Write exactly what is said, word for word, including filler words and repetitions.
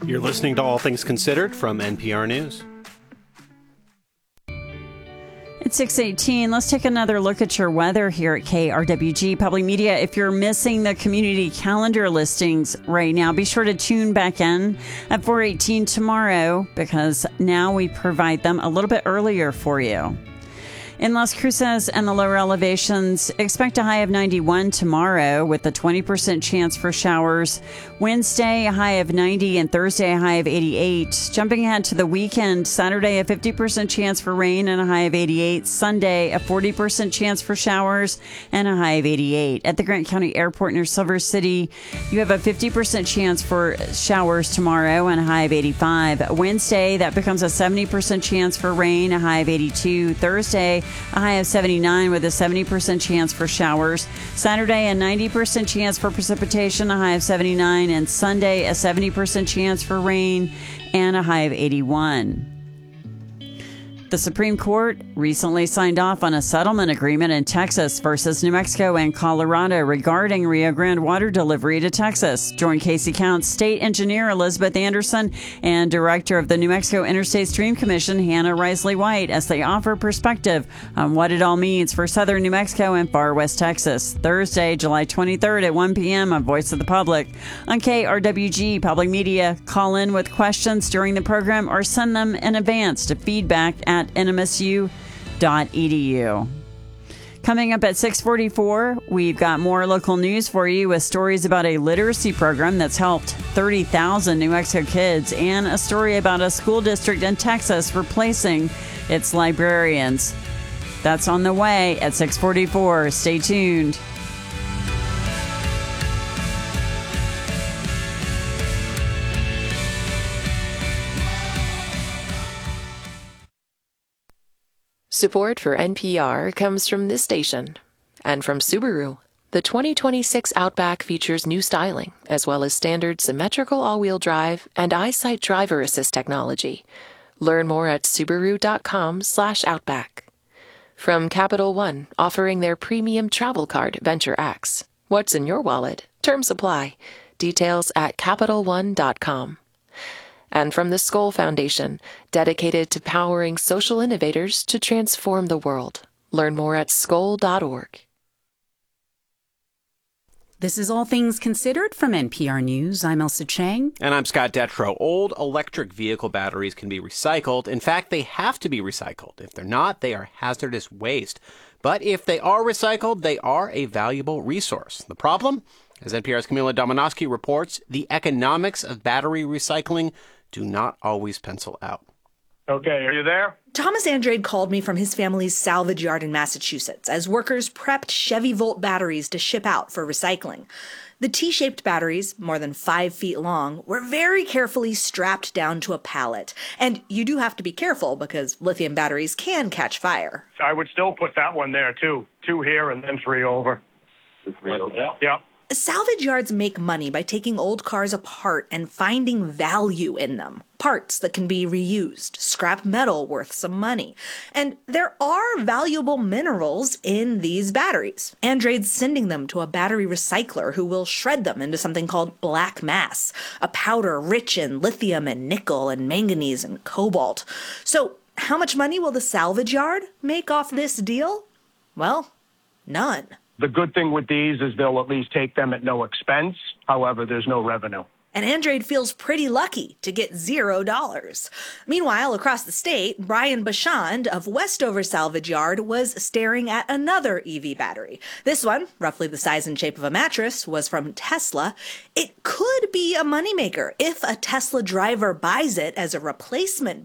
You're listening to All Things Considered from N P R News. It's six eighteen. Let's take another look at your weather here at K R W G Public Media. If you're missing the community calendar listings right now, be sure to tune back in at four eighteen tomorrow, because now we provide them a little bit earlier for you. In Las Cruces and the lower elevations, expect a high of ninety-one tomorrow with a twenty percent chance for showers. Wednesday, a high of ninety, and Thursday, a high of eighty-eight. Jumping ahead to the weekend, Saturday, a fifty percent chance for rain and a high of eighty-eight. Sunday, a forty percent chance for showers and a high of eighty-eight. At the Grant County Airport near Silver City, you have a fifty percent chance for showers tomorrow and a high of eighty-five. Wednesday, that becomes a seventy percent chance for rain, a high of eighty-two. Thursday, a high of seventy-nine with a seventy percent chance for showers. Saturday, a ninety percent chance for precipitation, a high of seventy-nine. And Sunday, a seventy percent chance for rain and a high of eighty-one. The Supreme Court recently signed off on a settlement agreement in Texas versus New Mexico and Colorado regarding Rio Grande water delivery to Texas. Join Casey County State Engineer Elizabeth Anderson and Director of the New Mexico Interstate Stream Commission, Hannah Risley White, as they offer perspective on what it all means for southern New Mexico and far west Texas. Thursday, July twenty-third at one p.m. on Voice of the Public on K R W G Public Media. Call in with questions during the program or send them in advance to feedback at at N M S U dot E D U. Coming up at six forty-four, we've got more local news for you with stories about a literacy program that's helped thirty thousand New Mexico kids and a story about a school district in Texas replacing its librarians. That's on the way at six forty-four. Stay tuned. Support for N P R comes from this station and from Subaru. The twenty twenty-six Outback features new styling, as well as standard symmetrical all-wheel drive and EyeSight driver assist technology. Learn more at Subaru.com slash Outback. From Capital One, offering their premium travel card, Venture X. What's in your wallet? Terms apply. Details at Capital One dot com. And from the Skoll Foundation, dedicated to powering social innovators to transform the world. Learn more at skoll dot org. This is All Things Considered from N P R News. I'm Elsa Chang. And I'm Scott Detrow. Old electric vehicle batteries can be recycled. In fact, they have to be recycled. If they're not, they are hazardous waste. But if they are recycled, they are a valuable resource. The problem? As N P R's Camila Domonoske reports, the economics of battery recycling do not always pencil out. Okay, are you there? Thomas Andrade called me from his family's salvage yard in Massachusetts as workers prepped Chevy Volt batteries to ship out for recycling. The T-shaped batteries, more than five feet long, were very carefully strapped down to a pallet. And you do have to be careful because lithium batteries can catch fire. I would still put that one there, too. Two here and then three over. Three over. Yeah. Yeah. Salvage yards make money by taking old cars apart and finding value in them. Parts that can be reused, scrap metal worth some money. And there are valuable minerals in these batteries. Andrade's sending them to a battery recycler who will shred them into something called black mass, a powder rich in lithium and nickel and manganese and cobalt. So how much money will the salvage yard make off this deal? Well, none. The good thing with these is they'll at least take them at no expense. However, there's no revenue. And Andrade feels pretty lucky to get zero dollars. Meanwhile, across the state, Brian Bashand of Westover Salvage Yard was staring at another E V battery. This one, roughly the size and shape of a mattress, was from Tesla. It could be a moneymaker if a Tesla driver buys it as a replacement